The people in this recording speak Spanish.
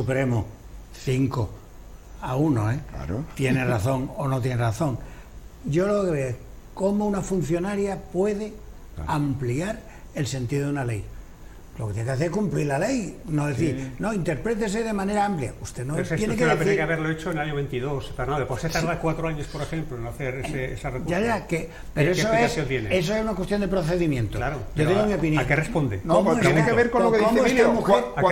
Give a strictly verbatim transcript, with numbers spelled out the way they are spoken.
Supremo cinco a uno, ¿eh? Claro. Tiene razón o no tiene razón. Yo lo que veo es cómo una funcionaria puede claro. ampliar el sentido de una ley. Lo que tiene que hacer es cumplir la ley, no decir, sí. no, interprétese de manera amplia. Usted no Pero tiene que decir... tiene que haberlo hecho en el año veintidós, Fernando. Pues se tarda sí. cuatro años, por ejemplo, en hacer ese, esa recurso. Ya, ya, que, pero eso es, eso es una cuestión de procedimiento. Claro. Yo tengo mi opinión. ¿A qué responde? No, pues tiene que ver con lo que dice Emilio.